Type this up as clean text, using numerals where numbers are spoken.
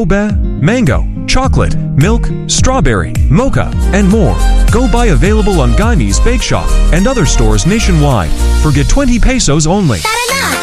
boba, mango, chocolate, milk, strawberry, mocha, and more. Go buy available on Guyanese Bake Shop and other stores nationwide for get 20 pesos only. Tara na!